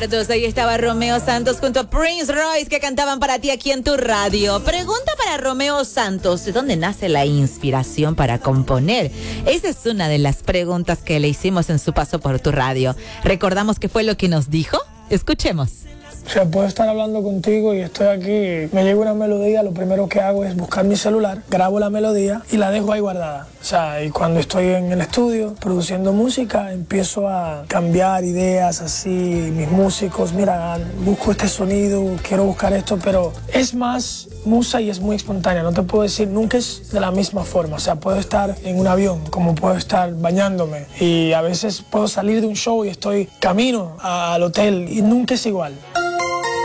recuerdos. Ahí estaba Romeo Santos junto a Prince Royce que cantaban para ti aquí en tu radio. Pregunta para Romeo Santos: ¿de dónde nace la inspiración para componer? Esa es una de las preguntas que le hicimos en su paso por tu radio. ¿Recordamos qué fue lo que nos dijo? Escuchemos. O sea, puedo estar hablando contigo y estoy aquí, me llega una melodía, lo primero que hago es buscar mi celular, grabo la melodía y la dejo ahí guardada. O sea, y cuando estoy en el estudio produciendo música, empiezo a cambiar ideas así, mis músicos, mira, busco este sonido, quiero buscar esto, pero es más musa y es muy espontánea, no te puedo decir, nunca es de la misma forma. O sea, puedo estar en un avión, como puedo estar bañándome y a veces puedo salir de un show y estoy camino al hotel y nunca es igual.